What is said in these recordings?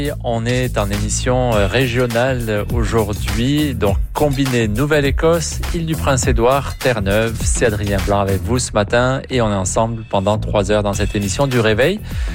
On est en émission régionale aujourd'hui, donc combiné Nouvelle-Écosse, Île-du-Prince-Édouard, Terre-Neuve. C'est Adrien Blanc avec vous ce matin et on est ensemble pendant 3 heures dans cette émission du Réveil.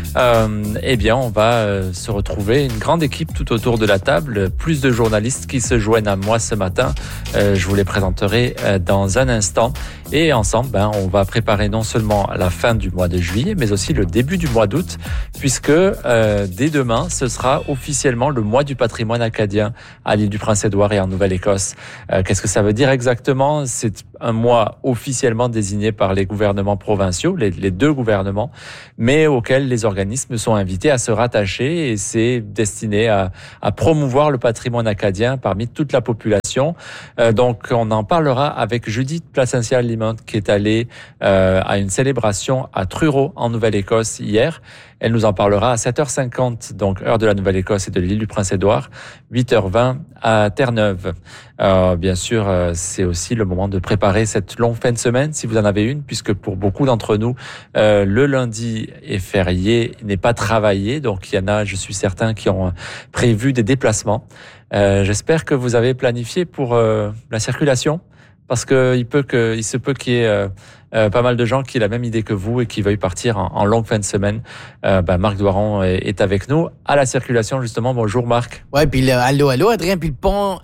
On va se retrouver une grande équipe tout autour de la table, plus de journalistes qui se joignent à moi ce matin. Je vous les présenterai dans un instant et ensemble, on va préparer non seulement la fin du mois de juillet, mais aussi le début du mois d'août, puisque dès demain, ce sera officiellement le mois du patrimoine acadien à l'Île-du-Prince-Édouard et en Nouvelle-Écosse. Qu'est-ce que ça veut dire exactement ? C'est un mois officiellement désigné par les gouvernements provinciaux, les deux gouvernements, mais auquel les organismes sont invités à se rattacher et c'est destiné à promouvoir le patrimoine acadien parmi toute la population. Donc on en parlera avec Judith Placencia-Limont qui est allée à une célébration à Truro en Nouvelle-Écosse hier. Elle nous en parlera à 7h50, donc heure de la Nouvelle-Écosse et de l'Île-du-Prince-Édouard, 8h20 à Terre-Neuve. Bien sûr, c'est aussi le moment de préparer cette longue fin de semaine, si vous en avez une, puisque pour beaucoup d'entre nous, le lundi est férié, n'est pas travaillé, donc il y en a, je suis certain, qui ont prévu des déplacements. J'espère que vous avez planifié pour la circulation, parce que il se peut qu'il y ait pas mal de gens qui aient la même idée que vous et qui veuillent partir en longue fin de semaine. Marc Doiron est avec nous à la circulation justement. Bonjour Marc. Ouais, puis allô Adrien, puis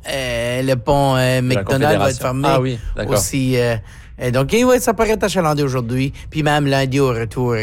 le pont McDonald va être fermé. Ah oui, d'accord. Aussi, donc ça paraît achalandé aujourd'hui, puis même lundi au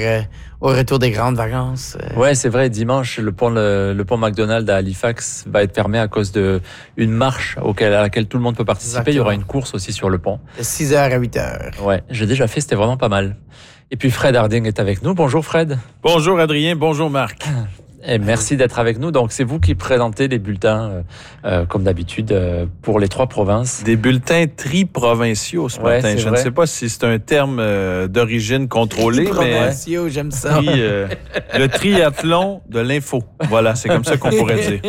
retour des grandes vacances. Ouais, c'est vrai. Dimanche, le pont McDonald à Halifax va être fermé à cause de une marche à laquelle tout le monde peut participer. Exactement. Il y aura une course aussi sur le pont. De 6h à 8h. Ouais, j'ai déjà fait, c'était vraiment pas mal. Et puis Fred Harding est avec nous. Bonjour Fred. Bonjour Adrien, bonjour Marc. Et merci d'être avec nous. Donc, c'est vous qui présentez les bulletins, comme d'habitude, pour les 3 provinces. Des bulletins tri-provinciaux ce matin. Je ne sais pas si c'est un terme d'origine contrôlée, mais... Tri-provinciaux, j'aime ça. Le triathlon de l'info. Voilà, c'est comme ça qu'on pourrait dire.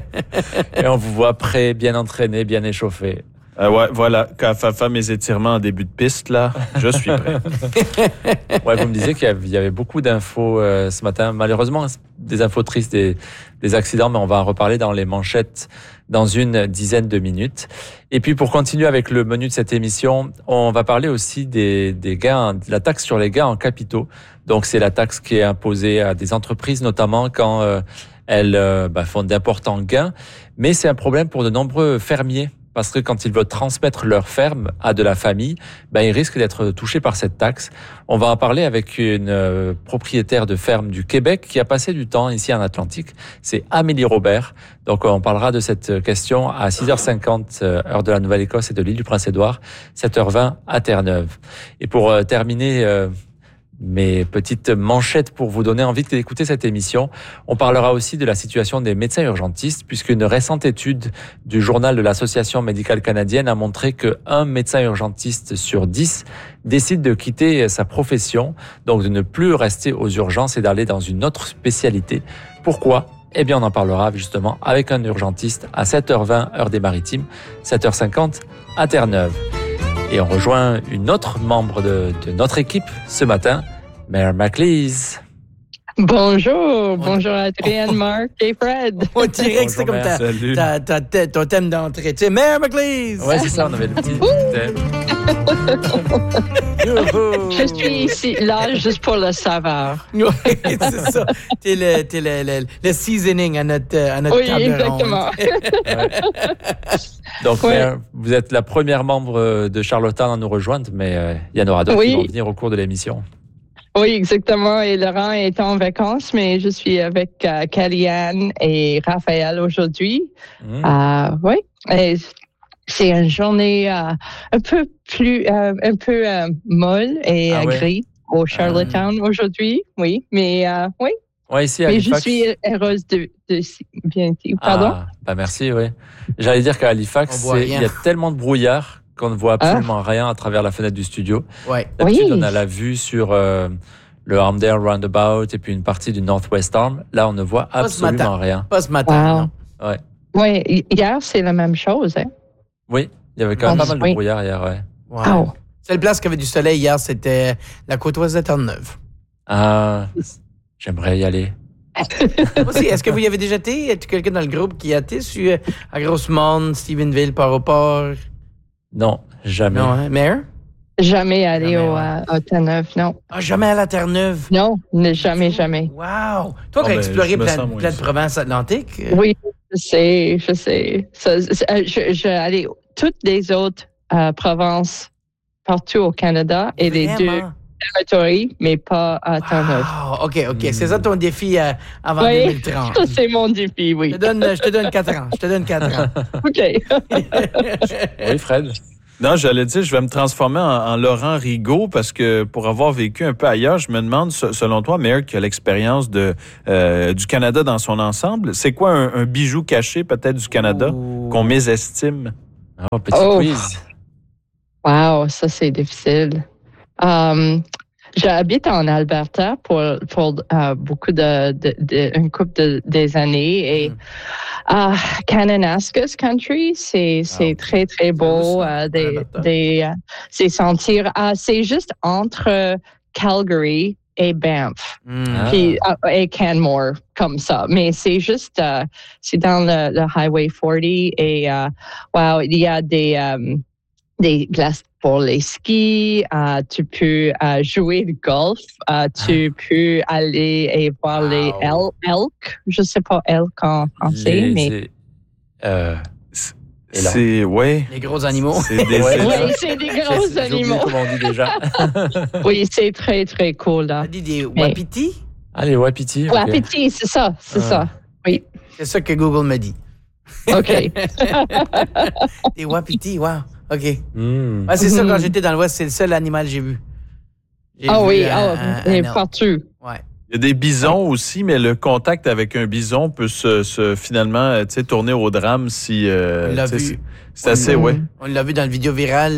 Et on vous voit prêt, bien entraîné, bien échauffé. Ouais, voilà. Quand je fais mes étirements en début de piste, là, je suis prêt. Ouais, vous me disiez qu'il y avait beaucoup d'infos ce matin. Malheureusement, des infos tristes, des accidents, mais on va en reparler dans les manchettes dans une dizaine de minutes. Et puis, pour continuer avec le menu de cette émission, on va parler aussi des gains, de la taxe sur les gains en capitaux. Donc, c'est la taxe qui est imposée à des entreprises, notamment quand elles font d'importants gains. Mais c'est un problème pour de nombreux fermiers. Parce que quand ils veulent transmettre leur ferme à de la famille, ils risquent d'être touchés par cette taxe. On va en parler avec une propriétaire de ferme du Québec qui a passé du temps ici en Atlantique. C'est Amélie Robert. Donc on parlera de cette question à 6h50, heure de la Nouvelle-Écosse et de l'Île-du-Prince-Édouard, 7h20 à Terre-Neuve. Et pour terminer... mes petites manchettes pour vous donner envie d'écouter cette émission. On parlera aussi de la situation des médecins urgentistes, puisqu'une récente étude du journal de l'Association médicale canadienne a montré qu'un médecin urgentiste sur 10 décide de quitter sa profession, donc de ne plus rester aux urgences et d'aller dans une autre spécialité. Pourquoi ? Eh bien, on en parlera justement avec un urgentiste à 7h20, heure des Maritimes, 7h50 à Terre-Neuve. Et on rejoint une autre membre de notre équipe ce matin, Mère McLeese. Bonjour Adrien, Marc et Fred. On dirait que c'est comme ton thème d'entrée. Tu sais, Mère McLeese. Ouais, c'est ça, on avait le petit thème. Je suis ici, là, juste pour le saveur. Oui, c'est ça. T'es le seasoning à notre table. Oui, exactement. Donc, Mère, vous êtes la première membre de Charlottetown à nous rejoindre, mais il y en aura d'autres qui vont venir au cours de l'émission. Oui, exactement. Et Laurent est en vacances, mais je suis avec Kellyanne et Raphaël aujourd'hui. Oui. Et c'est une journée un peu molle et gris au Charlottetown aujourd'hui. Oui, mais oui. Ouais, ici à mais Halifax. Je suis heureuse de bien dire. Pardon? Merci, oui. J'allais dire qu'à Halifax, il y a tellement de brouillard qu'on ne voit absolument rien à travers la fenêtre du studio. Ouais. D'habitude, on a la vue sur le Armdale Roundabout et puis une partie du Northwest Arm. Là, on ne voit absolument rien. Pas ce matin, non. Ouais. Oui, hier, c'est la même chose. Hein? Oui, il y avait quand même pas mal de brouillard hier. Ouais. Wow. Seule place qui avait du soleil hier, c'était la côte ouest de Terre-Neuve. Ah, j'aimerais y aller. Aussi, est-ce que vous y avez déjà été? Est-ce quelqu'un dans le groupe qui a été sur à Grosse-Monde, Stephenville, Port-au-Port? Non, jamais. Non, hein? Mayor? Jamais allé à Terre-Neuve, non. Ah, jamais à la Terre-Neuve? Non, jamais. Wow! Toi qui as exploré plein de provinces atlantiques? Oui, je sais. Je allé toutes les autres provinces partout au Canada et les 2 territoires, mais pas à Terre-Neuve. OK. C'est ça ton défi avant 2030. Ça, c'est mon défi, oui. Je te donne 4 ans. OK. Oui, Fred? Non, j'allais dire, je vais me transformer en Laurent Rigaud parce que pour avoir vécu un peu ailleurs, je me demande, selon toi, Mayor, qui a l'expérience du Canada dans son ensemble, c'est quoi un bijou caché peut-être du Canada qu'on mésestime? Petit quiz. Wow, ça c'est difficile. J'habite en Alberta pour beaucoup une couple des années et Kananaskis Country, c'est très très beau. C'est sentir. C'est juste entre Calgary et Banff, puis et Canmore comme ça. Mais c'est juste, c'est dans le Highway 40 et wow, il y a des glaces pour les skis, tu peux jouer le golf, tu peux aller et voir les elk, je sais pas elk en français, mais c'est les gros animaux. C'est des c'est des gros animaux. Comment on dit déjà? Oui, c'est très très cool là. On dit des wapiti? Les wapiti. Okay. Wapiti, c'est ça. Oui. C'est ça que Google me dit. OK. Des wapiti, wow. OK. Ouais, c'est ça, quand j'étais dans l'Ouest, c'est le seul animal que j'ai vu. Partout. Ouais. Il y a des bisons aussi, mais le contact avec un bison peut finalement tourner au drame si... on l'a vu. C'est assez, On l'a vu dans le vidéo viral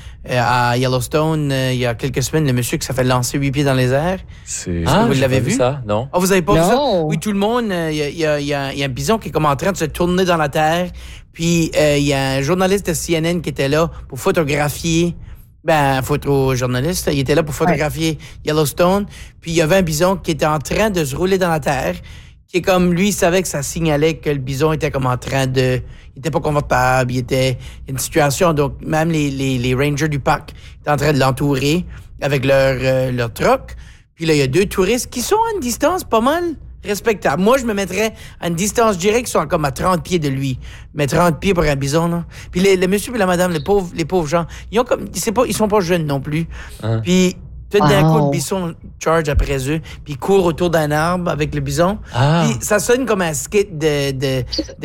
à Yellowstone il y a quelques semaines, le monsieur qui s'est fait lancer 8 pieds dans les airs. Vous l'avez vu? Ça, non. Vous n'avez pas vu ça? Oui, tout le monde. Il y a un bison qui est comme en train de se tourner dans la terre. Puis, il y a un journaliste de CNN qui était là pour photographier. Photojournaliste, il était là pour photographier Yellowstone. Puis, il y avait un bison qui était en train de se rouler dans la terre. Qui est comme, lui, il savait que ça signalait que le bison était comme en train de... Il était pas confortable, il était... une situation, donc même les rangers du parc étaient en train de l'entourer avec leur truck. Puis là, il y a 2 touristes qui sont à une distance pas mal respectable. Moi, je me mettrais à une distance, je dirais qu'ils sont comme à 30 pieds de lui. Mais 30 pieds pour un bison, non? Puis le monsieur et la madame, les pauvres gens, ils sont pas jeunes non plus. Puis tout d'un coup, le bison charge après eux, puis il court autour d'un arbre avec le bison. Puis ça sonne comme un skit de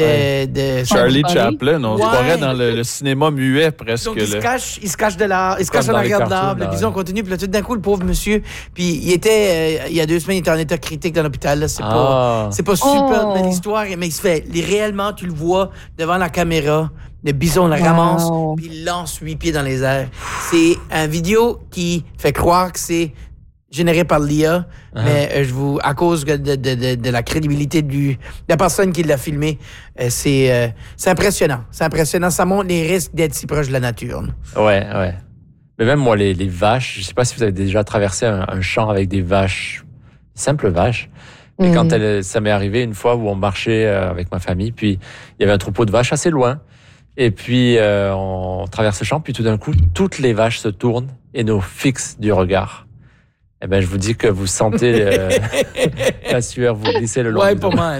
Charlie Chaplin, on se croirait dans le cinéma muet presque. Donc il se cache de l'arbre, il se cache en arrière de l'arbre, le bison continue, puis là tout d'un coup, le pauvre monsieur, puis il était, il y a 2 semaines, il était en état critique dans l'hôpital, là, c'est pas super belle histoire, mais il se fait, réellement, tu le vois devant la caméra, le bison le ramasse, puis il lance 8 pieds dans les airs. C'est une vidéo qui fait croire que c'est généré par l'IA, mais à cause de la crédibilité de la personne qui l'a filmé, c'est impressionnant. C'est impressionnant. Ça montre les risques d'être si proche de la nature. Ouais. Mais même moi, les vaches, je sais pas si vous avez déjà traversé un champ avec des vaches, simples vaches. Et quand ça m'est arrivé une fois où on marchait avec ma famille, puis il y avait un troupeau de vaches assez loin. Et puis, on traverse le champ, puis tout d'un coup, toutes les vaches se tournent et nous fixent du regard. Eh bien, je vous dis que vous sentez la sueur vous glisser le long du dos. Ouais, pas mal.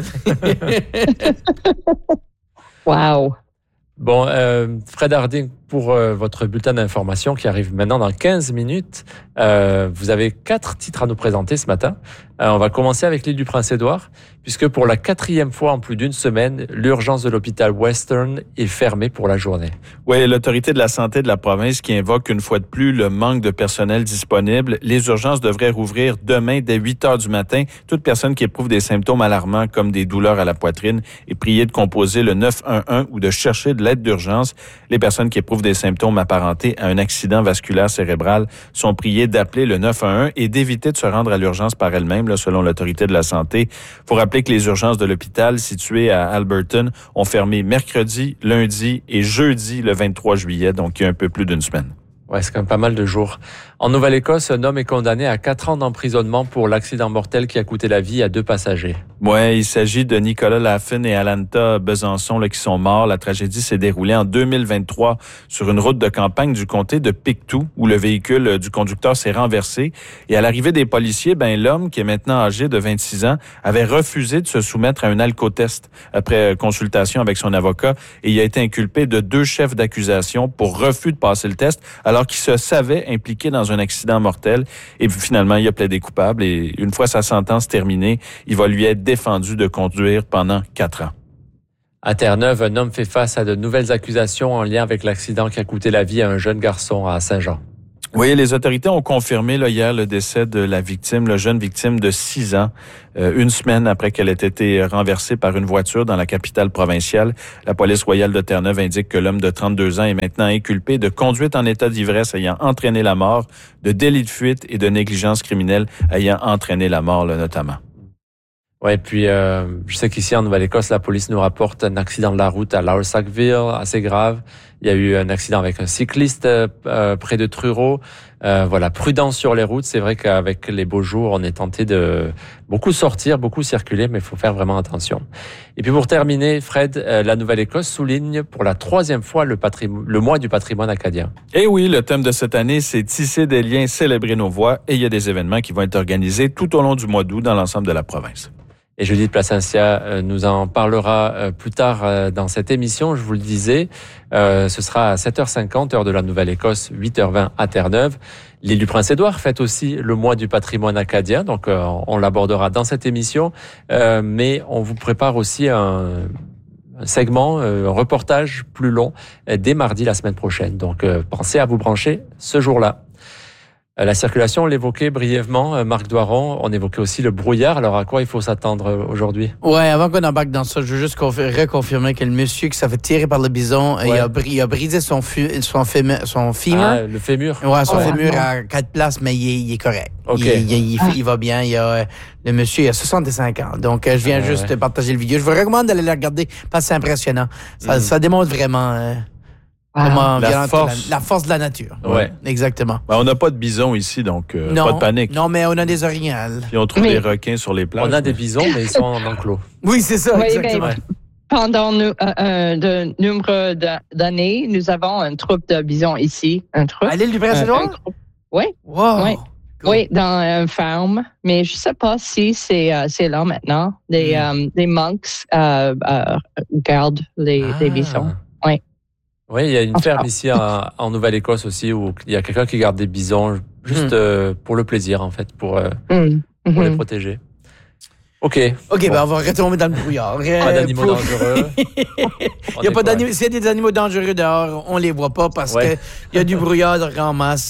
Wow. Bon, Fred Harding, pour votre bulletin d'information qui arrive maintenant dans 15 minutes, vous avez 4 titres à nous présenter ce matin. On va commencer avec l'île du Prince-Édouard, puisque pour la 4e fois en plus d'une semaine, l'urgence de l'hôpital Western est fermée pour la journée. Oui, l'autorité de la santé de la province qui invoque une fois de plus le manque de personnel disponible. Les urgences devraient rouvrir demain dès 8 heures du matin. Toute personne qui éprouve des symptômes alarmants comme des douleurs à la poitrine est priée de composer le 911 ou de chercher de l'aide d'urgence. Les personnes qui éprouvent des symptômes apparentés à un accident vasculaire cérébral sont priées d'appeler le 911 et d'éviter de se rendre à l'urgence par elles-mêmes, là, selon l'autorité de la santé. Il faut rappeler que les urgences de l'hôpital situé à Alberton ont fermé mercredi, lundi et jeudi le 23 juillet, donc il y a un peu plus d'une semaine. Ouais, c'est quand même pas mal de jours. En Nouvelle-Écosse, un homme est condamné à 4 ans d'emprisonnement pour l'accident mortel qui a coûté la vie à 2 passagers. Ouais, il s'agit de Nicolas Laffin et Alanta Besançon qui sont morts. La tragédie s'est déroulée en 2023 sur une route de campagne du comté de Pictou où le véhicule du conducteur s'est renversé. Et à l'arrivée des policiers, l'homme, qui est maintenant âgé de 26 ans, avait refusé de se soumettre à un alcotest après consultation avec son avocat et il a été inculpé de 2 chefs d'accusation pour refus de passer le test alors qu'il se savait impliqué dans un accident mortel. Et puis finalement, il a plaidé coupable et une fois sa sentence terminée, il va lui être défendu de conduire pendant 4 ans. À Terre-Neuve, un homme fait face à de nouvelles accusations en lien avec l'accident qui a coûté la vie à un jeune garçon à Saint-Jean. Oui, les autorités ont confirmé hier le décès de la victime, la jeune victime de 6 ans, une semaine après qu'elle ait été renversée par une voiture dans la capitale provinciale. La police royale de Terre-Neuve indique que l'homme de 32 ans est maintenant inculpé de conduite en état d'ivresse ayant entraîné la mort, de délit de fuite et de négligence criminelle ayant entraîné la mort, notamment. Ouais, puis je sais qu'ici en Nouvelle-Écosse, la police nous rapporte un accident de la route à Lower Sackville, assez grave. Il y a eu un accident avec un cycliste près de Truro. Voilà, prudence sur les routes. C'est vrai qu'avec les beaux jours, on est tenté de beaucoup sortir, beaucoup circuler, mais il faut faire vraiment attention. Et puis pour terminer, Fred, la Nouvelle-Écosse souligne pour la 3e fois le mois du patrimoine acadien. Et oui, le thème de cette année, c'est tisser des liens, célébrer nos voix. Et il y a des événements qui vont être organisés tout au long du mois d'août dans l'ensemble de la province. Et Judith Placencia nous en parlera plus tard dans cette émission, je vous le disais. Ce sera à 7h50, heure de la Nouvelle-Écosse, 8h20 à Terre-Neuve. L'île du Prince-Édouard fête aussi le mois du patrimoine acadien, donc on l'abordera dans cette émission. Mais on vous prépare aussi un segment, un reportage plus long dès mardi la semaine prochaine. Donc pensez à vous brancher ce jour-là. La circulation, on l'évoquait brièvement, Marc Doiron. On évoquait aussi le brouillard. Alors, à quoi il faut s'attendre aujourd'hui? Ouais, avant qu'on embarque dans ça, je veux juste reconfirmer que le monsieur qui s'est fait tirer par le bison, il a brisé son fémur. Ah, le fémur? Ouais, son fémur à 4 places, mais il est correct. Okay. Il va bien. Le monsieur, il a 65 ans. Donc, je viens juste partager le vidéo. Je vous recommande d'aller le regarder parce que c'est impressionnant. Ça démontre vraiment... la force de la nature. Ouais. Exactement. On n'a pas de bisons ici, donc pas de panique. Non, mais on a des orignales. Puis on trouve des requins sur les plages. On a des bisons, mais ils sont en enclos. Oui, c'est ça, exactement. Pendant de nombreux d'années, nous avons une troupe de bisons ici. À l'île du Prince-Édouard? Oui. Wow. Oui. Cool. Oui, dans une ferme, mais je ne sais pas si c'est là maintenant. Des monks gardent les bisons. Oui. Oui, il y a une ferme ici en Nouvelle-Écosse aussi où il y a quelqu'un qui garde des bisons juste pour le plaisir, en fait, pour les protéger. OK. On va retomber dans le brouillard. Pas d'animaux dangereux. Il y a pas d'animaux. S'il y a des animaux dangereux dehors, on les voit pas parce que il y a du brouillard en masse.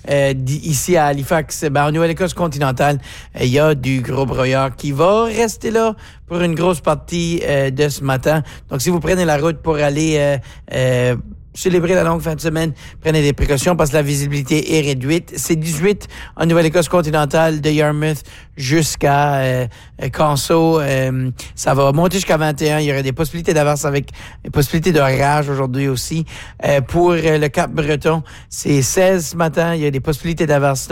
Ici à Halifax, en Nouvelle-Écosse continentale, il y a du gros brouillard qui va rester là pour une grosse partie de ce matin. Donc, si vous prenez la route pour aller célébrer la longue fin de semaine, prenez des précautions parce que la visibilité est réduite. C'est 18 en Nouvelle-Écosse continentale de Yarmouth jusqu'à Canso. Ça va monter jusqu'à 21. Il y aurait des possibilités d'averse avec des possibilités d'orage aujourd'hui aussi. Pour le Cap-Breton, c'est 16 ce matin. Il y a des possibilités d'averse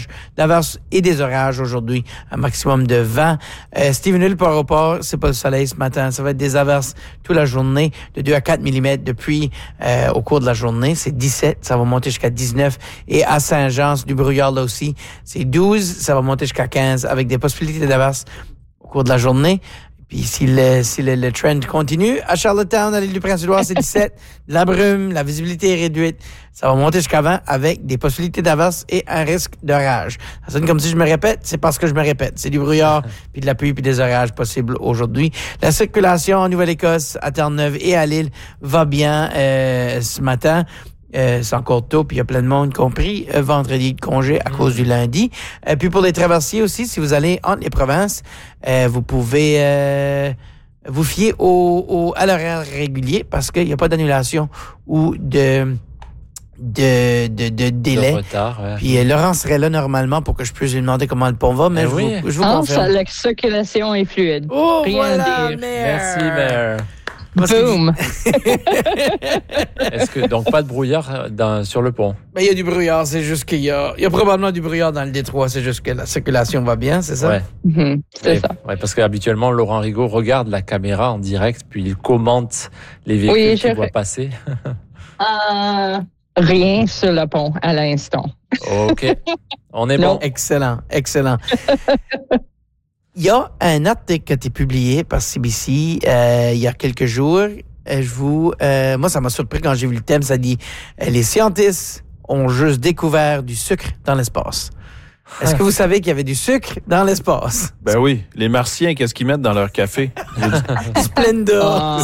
et des orages aujourd'hui, un maximum de 20. Stephen Hill, par rapport, c'est pas le soleil ce matin. Ça va être des averses toute la journée, de 2 à 4 mm depuis au cours de la journée. C'est 17, ça va monter jusqu'à 19. Et à Saint-Jean, c'est du brouillard là aussi. C'est 12, ça va monter jusqu'à 15 avec des possibilités d'averse au cours de la journée. Puis si le trend continue, à Charlottetown, à l'île du Prince-Édouard, c'est 17. De la brume, la visibilité est réduite. Ça va monter jusqu'à 20 avec des possibilités d'averse et un risque d'orage. Ça sonne comme si je me répète, c'est parce que je me répète. C'est du brouillard, puis de la pluie, puis des orages possibles aujourd'hui. La circulation en Nouvelle-Écosse, à Terre-Neuve et à Lille va bien ce matin. C'est encore tôt, puis il y a plein de monde compris vendredi de congé à cause du lundi. Puis pour les traversiers aussi, si vous allez entre les provinces, vous pouvez vous fier à l'horaire régulier parce qu'il n'y a pas d'annulation ou de délai. De retard, Puis Laurent serait là normalement pour que je puisse lui demander comment le pont va, mais je vous confirme. La circulation est fluide. Oh, rien voilà, dire. Merci, Maire. Boom! Est-ce que donc pas de brouillard sur le pont? Ben, il y a du brouillard, c'est juste qu'il y a probablement du brouillard dans le détroit, c'est juste que la circulation va bien, c'est ça? Ouais. C'est ça. Ouais, parce qu'habituellement, Laurent Rigaud regarde la caméra en direct, puis il commente les véhicules qu'il voit passer. Rien sur le pont à l'instant. OK. On est bon. Excellent. Il y a un article qui a été publié par CBC il y a quelques jours. Moi, ça m'a surpris quand j'ai vu le thème. Ça dit les scientifiques ont juste découvert du sucre dans l'espace. Est-ce que vous savez qu'il y avait du sucre dans l'espace? Ben oui. Les Martiens, qu'est-ce qu'ils mettent dans leur café? Splenda.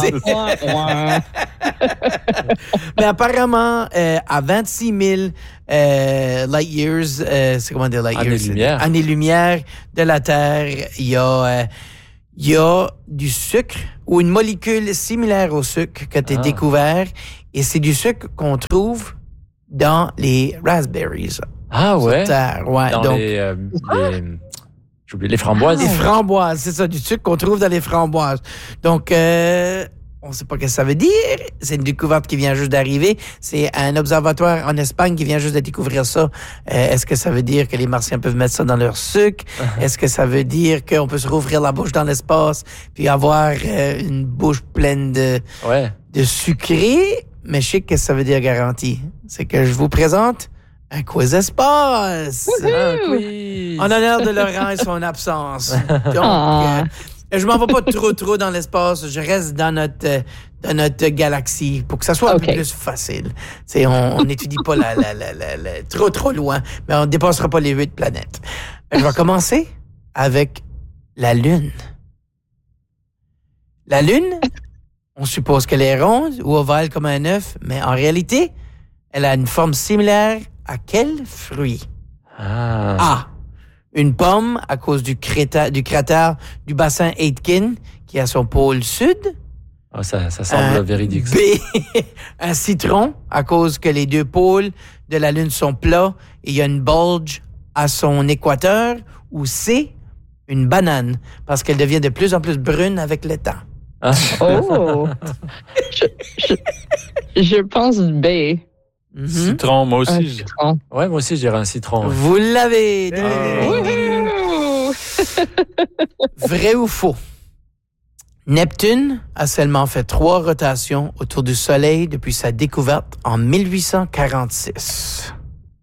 Mais apparemment, à 26 000 light years, c'est comment dire light years? Années-lumière de la Terre, il y a du sucre ou une molécule similaire au sucre qui a été découvert, et c'est du sucre qu'on trouve dans les raspberries. Ah ouais? Ouais. Dans donc, j'oublie, les framboises. Les framboises, c'est ça, du sucre qu'on trouve dans les framboises. Donc, on ne sait pas ce que ça veut dire. C'est une découverte qui vient juste d'arriver. C'est un observatoire en Espagne qui vient juste de découvrir ça. Est-ce que ça veut dire que les Martiens peuvent mettre ça dans leur sucre? Est-ce que ça veut dire qu'on peut se rouvrir la bouche dans l'espace puis avoir une bouche pleine de sucré? Mais je sais que ça veut dire garantie. C'est que je vous présente un quiz espace. En honneur de Laurent et son absence. Donc, je m'en vais pas trop dans l'espace. Je reste dans notre galaxie pour que ça soit un peu plus facile. On n'étudie pas trop loin, mais on ne dépassera pas les 8 planètes. Je vais commencer avec la Lune. La Lune, on suppose qu'elle est ronde ou ovale comme un œuf, mais en réalité, elle a une forme similaire à quel fruit? A. Une pomme à cause du cratère du bassin Aitken qui est à son pôle sud. Ça semble véridique. B. Un citron à cause que les 2 pôles de la Lune sont plats et il y a une bulge à son équateur. Ou C. Une banane parce qu'elle devient de plus en plus brune avec le temps. Oh! je pense B. Citron, moi aussi. Citron. Ouais, moi aussi, je dirais un citron. Ouais. Vous l'avez. Vrai ou faux? Neptune a seulement fait 3 rotations autour du Soleil depuis sa découverte en 1846.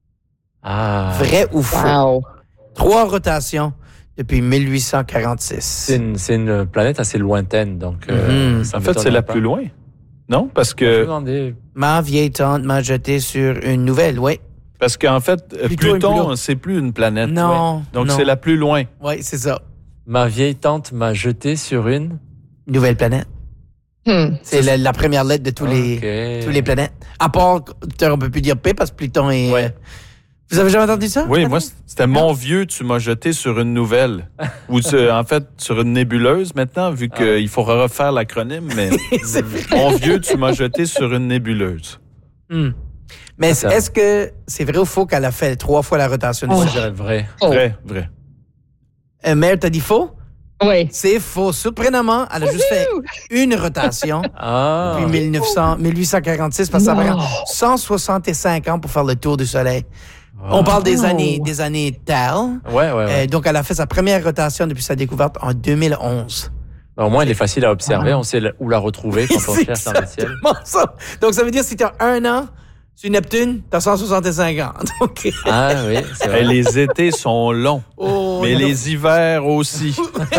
Vrai ou faux? Wow. 3 rotations depuis 1846. C'est une planète assez lointaine, donc... en fait, c'est la plus loin. Non, parce que... Ma vieille tante m'a jeté sur une nouvelle, oui. Parce qu'en fait, Pluton, c'est plus une planète. Non. Ouais. Donc, c'est la plus loin. Oui, c'est ça. Ma vieille tante m'a jeté sur une... Nouvelle planète. C'est la première lettre de tous les planètes. À part, on peut plus dire P parce que Pluton est... Vous avez jamais entendu ça? Oui, moi, c'était mon vieux, tu m'as jeté sur une nouvelle. Ou en fait, sur une nébuleuse maintenant, vu qu'il faut refaire l'acronyme, mais mon vieux, tu m'as jeté sur une nébuleuse. Mais est-ce que c'est vrai ou faux qu'elle a fait 3 fois la rotation du Soleil? Vrai. Vrai. Mère, t'as dit faux? Oui. C'est faux. Surprenamment, elle a juste fait une rotation depuis 1846 parce que ça prend 165 ans pour faire le tour du Soleil. On parle des années TAL. Ouais. Donc, elle a fait sa première rotation depuis sa découverte en 2011. Au moins, elle est facile à observer. On sait où la retrouver quand on cherche dans le ciel. Ça. Donc, ça veut dire que si tu as 1 an sur Neptune, tu as 165 ans. Donc... oui, c'est vrai. Les étés sont longs, mais les hivers aussi.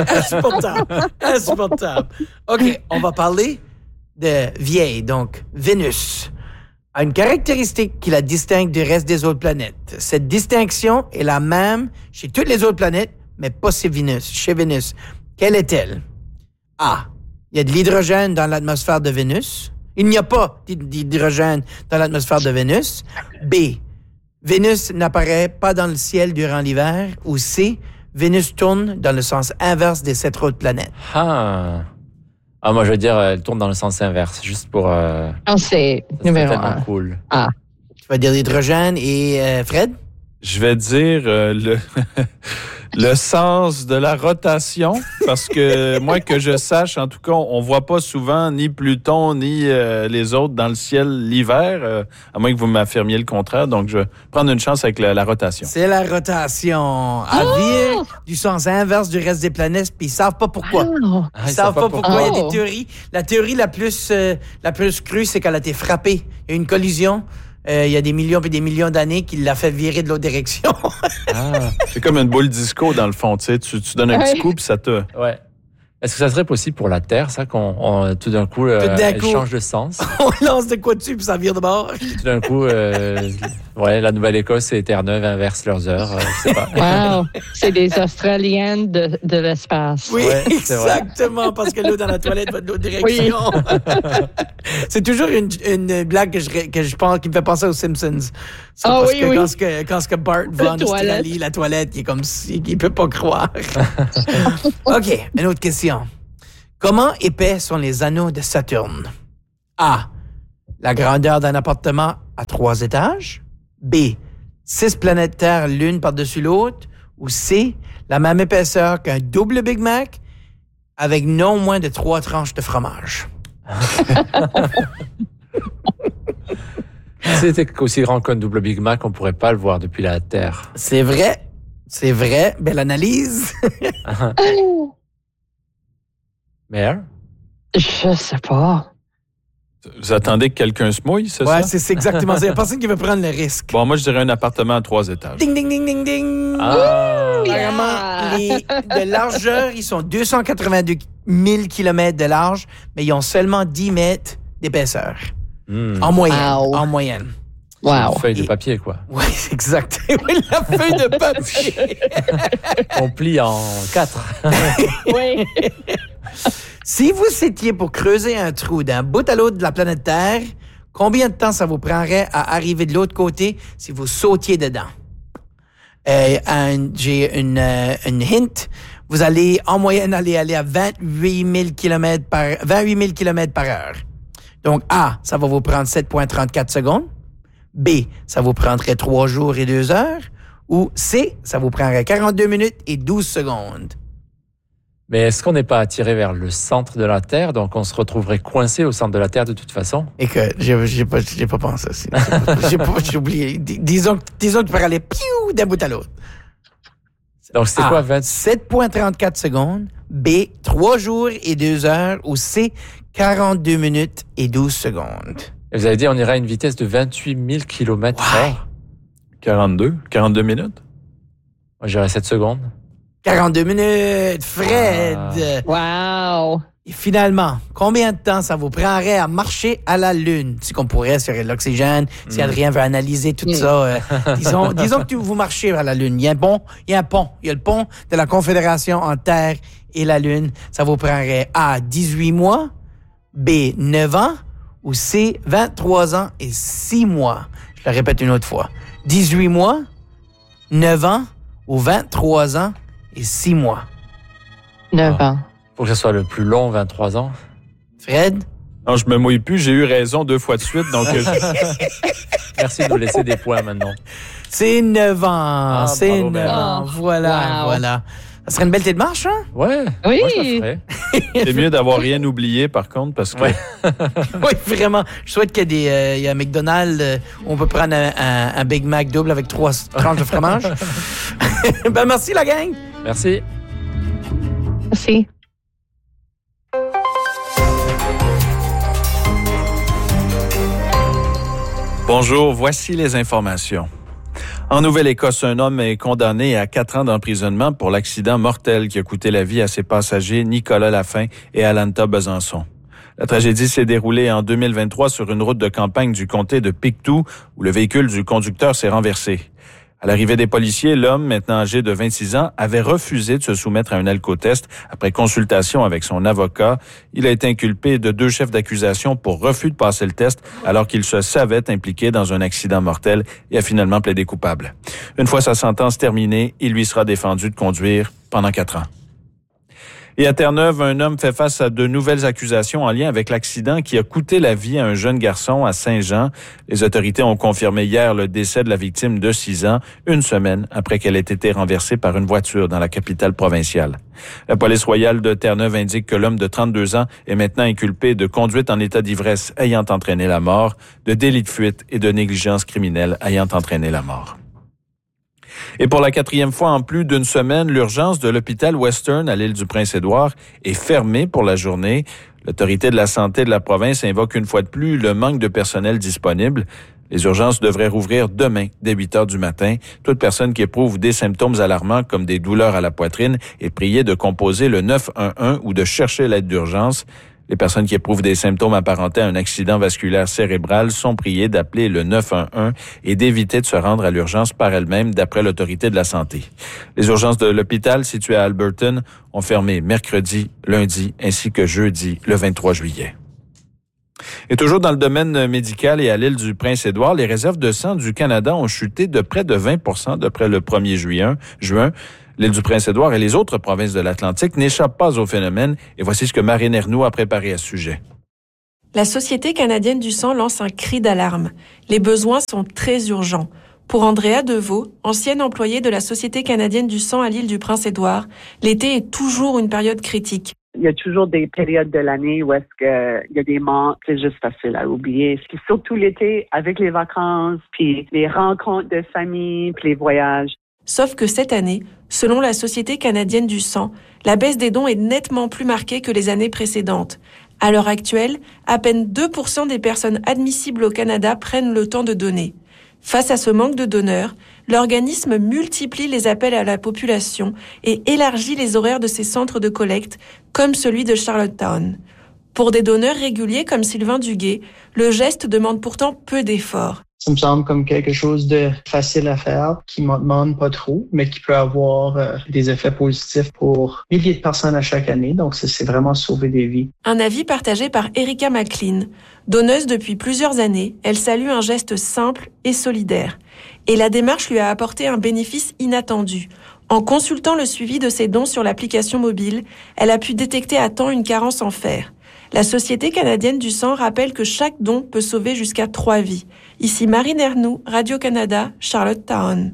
Insupportable. OK, on va parler de vieille, donc Vénus. A une caractéristique qui la distingue du reste des autres planètes. Cette distinction est la même chez toutes les autres planètes, mais pas chez Vénus. Quelle est-elle? A. Il y a de l'hydrogène dans l'atmosphère de Vénus. Il n'y a pas d'hydrogène dans l'atmosphère de Vénus. B. Vénus n'apparaît pas dans le ciel durant l'hiver. Ou C. Vénus tourne dans le sens inverse des 7 autres planètes. Moi, je veux dire, elle tourne dans le sens inverse, juste pour... c'est numéro 1. Cool. Tu vas dire l'hydrogène et Fred? Je vais dire Le sens de la rotation, parce que moi, que je sache, en tout cas, on voit pas souvent ni Pluton ni les autres dans le ciel l'hiver, à moins que vous m'affirmiez le contraire. Donc, je vais prendre une chance avec la rotation. C'est la rotation. Elle vire du sens inverse du reste des planètes, puis ils savent pas pourquoi. Wow. Ils savent pas pourquoi. Il y a des théories. La théorie la plus crue, c'est qu'elle a été frappée. Il y a eu une collision. Il y a des millions et des millions d'années qui l'a fait virer de l'autre direction. C'est comme une boule disco, dans le fond. Tu sais, tu donnes un petit coup, puis ça te... Ouais. Est-ce que ça serait possible pour la Terre, ça, qu'on tout d'un coup, elle change de sens? On lance de quoi dessus, puis ça vire de bord. Tout d'un coup, la Nouvelle-Écosse et Terre-Neuve inversent leurs heures. Je sais pas. Wow. C'est des Australiennes de l'espace. Oui, Ouais, exactement, parce que l'eau dans la toilette va de l'autre direction. Oui. C'est toujours une blague que je pense qui me fait penser aux Simpsons. C'est parce que quand Bart va en Australie, la toilette, il est comme si il peut pas croire. OK, une autre question. Comment épais sont les anneaux de Saturne? A. La grandeur d'un appartement à 3 étages. B. 6 planètes Terre l'une par-dessus l'autre. Ou C. La même épaisseur qu'un double Big Mac avec non moins de 3 tranches de fromage. Si c'était aussi grand qu'un double Big Mac, on pourrait pas le voir depuis la Terre. C'est vrai. C'est vrai. Belle analyse. Mère? Je sais pas. Vous attendez que quelqu'un se mouille, c'est ça? Ouais, c'est exactement ça. Il n'y a personne qui veut prendre le risque. Bon, moi, je dirais un appartement à 3 étages. Ding, ding, ding, ding, ding. Apparemment, de largeur, ils sont 282 000 km de large, mais ils ont seulement 10 mètres d'épaisseur. En moyenne. Wow. En moyenne. Wow. Une feuille de papier, quoi. Oui, c'est exact. Oui, la feuille de papier. On plie en 4. Oui. Si vous étiez pour creuser un trou d'un bout à l'autre de la planète Terre, combien de temps ça vous prendrait à arriver de l'autre côté si vous sautiez dedans? J'ai une hint. Vous allez en moyenne aller à 28 000 km par heure. Donc, A, ça va vous prendre 7,34 secondes. B, ça vous prendrait 3 jours et 2 heures. Ou C, ça vous prendrait 42 minutes et 12 secondes. Mais est-ce qu'on n'est pas attiré vers le centre de la Terre, donc on se retrouverait coincé au centre de la Terre de toute façon? Et que j'ai pas pensé aussi. J'ai oublié. Disons que tu peux aller piou d'un bout à l'autre. Donc c'était quoi, 7,34 secondes. B, 3 jours et 2 heures. Ou C, 42 minutes et 12 secondes. Et vous avez dit on irait à une vitesse de 28 000 km/h. 42 minutes? Moi, j'irais 7 secondes. 42 minutes, Fred! Wow! Et finalement, combien de temps ça vous prendrait à marcher à la Lune? Si qu'on pourrait sur l'oxygène, si Adrien veut analyser tout ça. Disons que vous marchez à la Lune. Il y a un pont. Il y a le pont de la Confédération entre Terre et la Lune. Ça vous prendrait A, 18 mois, B, 9 ans, ou C, 23 ans et 6 mois. Je le répète une autre fois. 18 mois, 9 ans ou 23 ans et 6 mois. 9 ans. Faut que ce soit le plus long, 23 ans. Fred? Non, je me mouille plus. J'ai eu raison 2 fois de suite. Donc, Merci de nous laisser des points maintenant. C'est 9 ans. C'est 9 ans. Voilà, Wow. voilà. Ça serait une belle tête de marche, hein? Ouais. Oui. Moi, je le ferais. c'est mieux d'avoir rien oublié, par contre, parce que... Ouais. Oui, vraiment. Je souhaite qu'il y ait un McDonald's où on peut prendre un Big Mac double avec 3 tranches de fromage. Ben, merci, la gang. Merci. Merci. Bonjour, voici les informations. En Nouvelle-Écosse, un homme est condamné à 4 ans d'emprisonnement pour l'accident mortel qui a coûté la vie à ses passagers Nicolas Lafin et Alanta Besançon. La tragédie s'est déroulée en 2023 sur une route de campagne du comté de Pictou où le véhicule du conducteur s'est renversé. À l'arrivée des policiers, l'homme, maintenant âgé de 26 ans, avait refusé de se soumettre à un alcotest après consultation avec son avocat. Il a été inculpé de 2 chefs d'accusation pour refus de passer le test alors qu'il se savait impliqué dans un accident mortel et a finalement plaidé coupable. Une fois sa sentence terminée, il lui sera défendu de conduire pendant 4 ans. Et à Terre-Neuve, un homme fait face à de nouvelles accusations en lien avec l'accident qui a coûté la vie à un jeune garçon à Saint-Jean. Les autorités ont confirmé hier le décès de la victime de 6 ans, une semaine après qu'elle ait été renversée par une voiture dans la capitale provinciale. La police royale de Terre-Neuve indique que l'homme de 32 ans est maintenant inculpé de conduite en état d'ivresse ayant entraîné la mort, de délit de fuite et de négligence criminelle ayant entraîné la mort. Et pour la 4e fois en plus d'une semaine, l'urgence de l'hôpital Western à l'île du Prince-Édouard est fermée pour la journée. L'autorité de la santé de la province invoque une fois de plus le manque de personnel disponible. Les urgences devraient rouvrir demain dès 8 heures du matin. Toute personne qui éprouve des symptômes alarmants comme des douleurs à la poitrine est priée de composer le 911 ou de chercher l'aide d'urgence. Les personnes qui éprouvent des symptômes apparentés à un accident vasculaire cérébral sont priées d'appeler le 911 et d'éviter de se rendre à l'urgence par elles-mêmes, d'après l'autorité de la santé. Les urgences de l'hôpital situé à Alberton ont fermé mercredi, lundi ainsi que jeudi, le 23 juillet. Et toujours dans le domaine médical et à l'île du Prince-Édouard, les réserves de sang du Canada ont chuté de près de 20% depuis le 1er juin. L'île du Prince-Édouard et les autres provinces de l'Atlantique n'échappent pas au phénomène. Et voici ce que Marine Ernoult a préparé à ce sujet. La Société canadienne du sang lance un cri d'alarme. Les besoins sont très urgents. Pour Andrea Deveau, ancienne employée de la Société canadienne du sang à l'île du Prince-Édouard, l'été est toujours une période critique. Il y a toujours des périodes de l'année où est-ce qu'il y a des manques, c'est juste facile à oublier. Puis surtout l'été, avec les vacances, puis les rencontres de famille, puis les voyages. Sauf que cette année, selon la Société canadienne du sang, la baisse des dons est nettement plus marquée que les années précédentes. À l'heure actuelle, à peine 2% des personnes admissibles au Canada prennent le temps de donner. Face à ce manque de donneurs, l'organisme multiplie les appels à la population et élargit les horaires de ses centres de collecte, comme celui de Charlottetown. Pour des donneurs réguliers comme Sylvain Duguay, le geste demande pourtant peu d'efforts. Ça me semble comme quelque chose de facile à faire, qui ne demande pas trop, mais qui peut avoir des effets positifs pour milliers de personnes à chaque année. Donc, c'est vraiment sauver des vies. Un avis partagé par Erika McLean. Donneuse depuis plusieurs années, elle salue un geste simple et solidaire. Et la démarche lui a apporté un bénéfice inattendu. En consultant le suivi de ses dons sur l'application mobile, elle a pu détecter à temps une carence en fer. La Société canadienne du sang rappelle que chaque don peut sauver jusqu'à 3 vies. Ici Marine Ernoult, Radio-Canada, Charlottetown.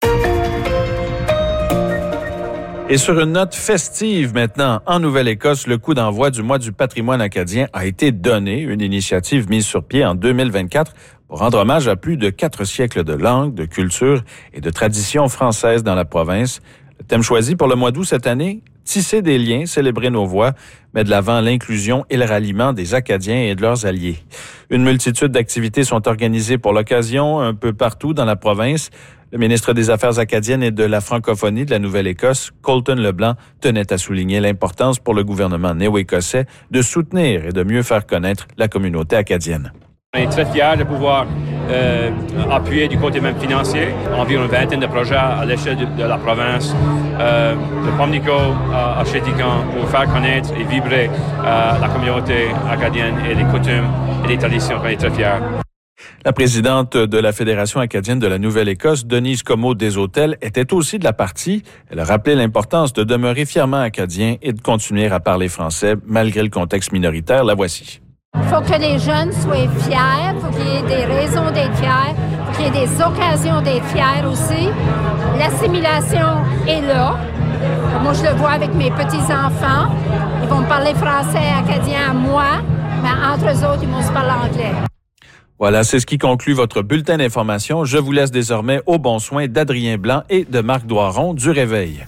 Et sur une note festive maintenant, en Nouvelle-Écosse, le coup d'envoi du mois du patrimoine acadien a été donné, une initiative mise sur pied en 2024 pour rendre hommage à plus de 4 siècles de langue, de culture et de tradition française dans la province. Le thème choisi pour le mois d'août cette année, tisser des liens, célébrer nos voix, met de l'avant l'inclusion et le ralliement des Acadiens et de leurs alliés. Une multitude d'activités sont organisées pour l'occasion un peu partout dans la province. Le ministre des Affaires acadiennes et de la francophonie de la Nouvelle-Écosse, Colton Leblanc, tenait à souligner l'importance pour le gouvernement néo-écossais de soutenir et de mieux faire connaître la communauté acadienne. On est très fiers de pouvoir appuyer du côté même financier environ une vingtaine de projets à l'échelle de la province de Pamlico à Chéticamp pour faire connaître et vibrer la communauté acadienne et les coutumes et les traditions. On est très fiers. La présidente de la Fédération acadienne de la Nouvelle-Écosse, Denise Comeau des Hôtels, était aussi de la partie. Elle a rappelé l'importance de demeurer fièrement acadien et de continuer à parler français malgré le contexte minoritaire. La voici. Il faut que les jeunes soient fiers, il faut qu'il y ait des raisons d'être fiers, il faut qu'il y ait des occasions d'être fiers aussi. L'assimilation est là. Moi, je le vois avec mes petits-enfants. Ils vont me parler français, acadien à moi, mais entre eux autres, ils vont se parler anglais. Voilà, c'est ce qui conclut votre bulletin d'information. Je vous laisse désormais au bon soin d'Adrien Blanc et de Marc Doiron du Réveil.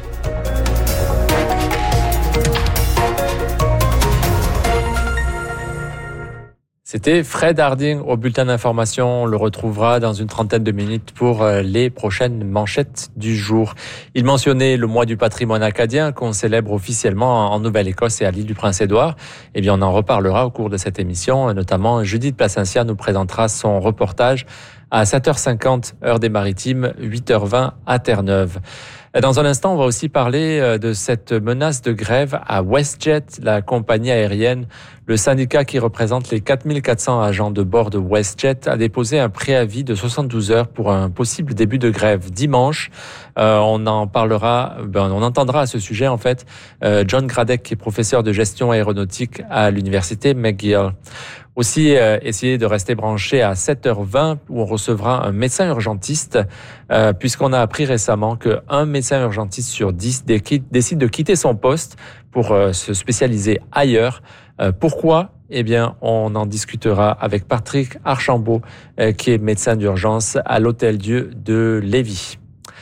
C'était Fred Harding au bulletin d'information. On le retrouvera dans une trentaine de minutes pour les prochaines manchettes du jour. Il mentionnait le mois du patrimoine acadien qu'on célèbre officiellement en Nouvelle-Écosse et à l'île du Prince-Édouard. Eh bien, on en reparlera au cours de cette émission. Notamment, Judith Placencia nous présentera son reportage à 7h50, heure des Maritimes, 8h20 à Terre-Neuve. Dans un instant, on va aussi parler de cette menace de grève à WestJet, la compagnie aérienne. Le syndicat qui représente les 4400 agents de bord de WestJet a déposé un préavis de 72 heures pour un possible début de grève dimanche. On entendra à ce sujet, en fait, John Gradek, qui est professeur de gestion aéronautique à l'université McGill. Aussi, essayer de rester branché à 7h20 où on recevra un médecin urgentiste, puisqu'on a appris récemment qu'un médecin urgentiste sur 10 décide de quitter son poste pour se spécialiser ailleurs. Pourquoi ? Eh bien, on en discutera avec Patrick Archambault, qui est médecin d'urgence à l'Hôtel-Dieu de Lévis.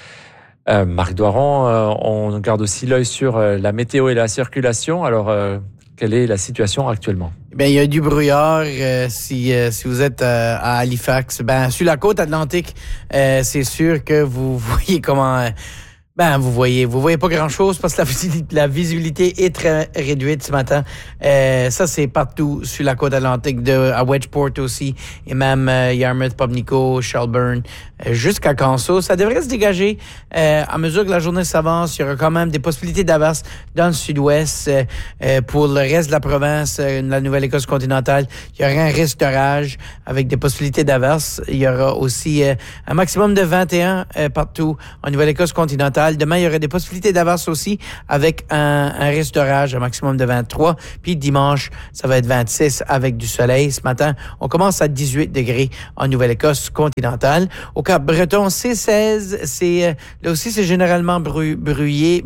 Marc Doiron, on garde aussi l'œil sur la météo et la circulation. Alors, quelle est la situation actuellement? Ben, il y a du brouillard si vous êtes à Halifax. Ben, sur la côte atlantique, c'est sûr que vous voyez comment... vous voyez pas grand-chose parce que la visibilité est très réduite ce matin. Ça, c'est partout sur la côte atlantique, à Wedgeport aussi, et même Yarmouth, Pubnico, Shelburne, jusqu'à Canso. Ça devrait se dégager à mesure que la journée s'avance. Il y aura quand même des possibilités d'averse dans le sud-ouest. Pour le reste de la province, la Nouvelle-Écosse continentale, il y aura un risque d'orage avec des possibilités d'averse. Il y aura aussi un maximum de 21 partout en Nouvelle-Écosse continentale. Demain, il y aurait des possibilités d'averse aussi avec un risque d'orage, un maximum de 23. Puis dimanche, ça va être 26 avec du soleil. Ce matin, on commence à 18 degrés en Nouvelle-Écosse continentale. Au Cap-Breton, c'est 16. Là aussi, c'est généralement brouillé.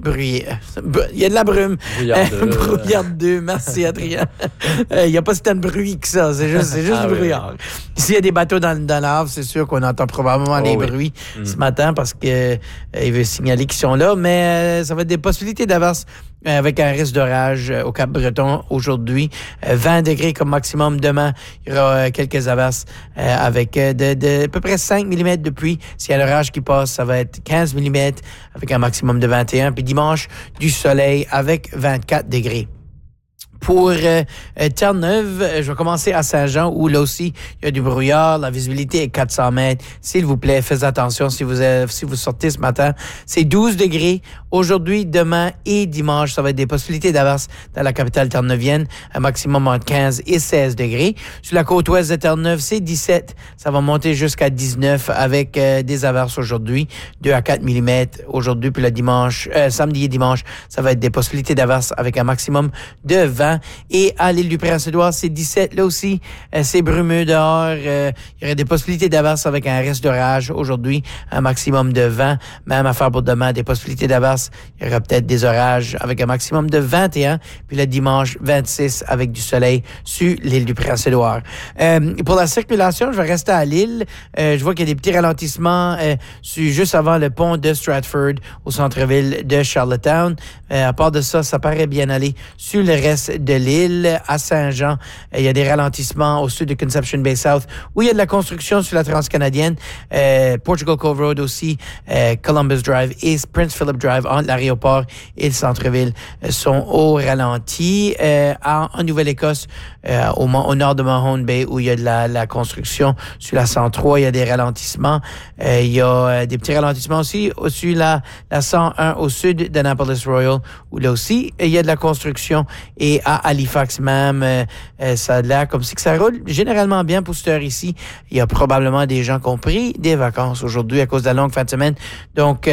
Il y a de la brume. Brouillardeux. Merci, Adrien. Il n'y a pas si tant de bruit que ça. C'est juste du brouillard. S'il y a des bateaux dans l'arbre, c'est sûr qu'on entend probablement les bruits ce matin parce que il veut signaler qu'ils sont là, mais ça va être des possibilités d'averse avec un risque d'orage au Cap-Breton aujourd'hui. 20 degrés comme maximum. Demain, il y aura quelques averses avec de à peu près 5 mm de pluie. S'il y a l'orage qui passe, ça va être 15 mm avec un maximum de 21. Puis dimanche, du soleil avec 24 degrés. Pour Terre-Neuve, je vais commencer à Saint-Jean où là aussi, il y a du brouillard. La visibilité est 400 mètres. S'il vous plaît, faites attention si vous sortez ce matin. C'est 12 degrés. Aujourd'hui, demain et dimanche, ça va être des possibilités d'averse dans la capitale terre-neuvienne. Un maximum entre 15 et 16 degrés. Sur la côte ouest de Terre-Neuve, c'est 17. Ça va monter jusqu'à 19 avec des averses aujourd'hui. 2 à 4 mm aujourd'hui. Puis le dimanche, samedi et dimanche, ça va être des possibilités d'averse avec un maximum de 20. Et à l'île du Prince-Édouard, c'est 17. Là aussi, c'est brumeux dehors. Il y aurait des possibilités d'averse avec un risque d'orage aujourd'hui, un maximum de 20. Même affaire pour demain, des possibilités d'averse. Il y aura peut-être des orages avec un maximum de 21. Puis le dimanche, 26 avec du soleil sur l'île du Prince-Édouard. Pour la circulation, je vais rester à l'île. Je vois qu'il y a des petits ralentissements juste avant le pont de Stratford au centre-ville de Charlottetown. À part de ça, ça paraît bien aller sur le reste de l'île. À Saint-Jean, il y a des ralentissements au sud de Conception Bay South où il y a de la construction sur la transcanadienne. Portugal Cove Road aussi, Columbus Drive et Prince Philip Drive entre l'aéroport et le centre-ville sont au ralenti. En Nouvelle-Écosse, au nord de Mahone Bay où il y a de la construction sur la 103, il y a des ralentissements. Il y a des petits ralentissements aussi sur la 101 au sud d'Annapolis Royal où là aussi, il y a de la construction. Et à Halifax même, ça a l'air comme si que ça roule généralement bien pour cette heure ici. Il y a probablement des gens qui ont pris des vacances aujourd'hui à cause de la longue fin de semaine. Donc,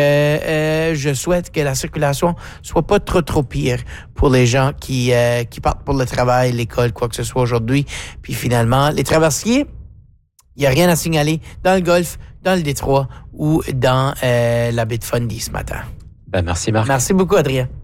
je souhaite que la circulation soit pas trop pire pour les gens qui partent pour le travail, l'école, quoi que ce soit aujourd'hui. Puis finalement, les traversiers, il n'y a rien à signaler dans le Golfe, dans le Détroit ou dans la baie de Fundy ce matin. Merci Marc. Merci beaucoup, Adrien.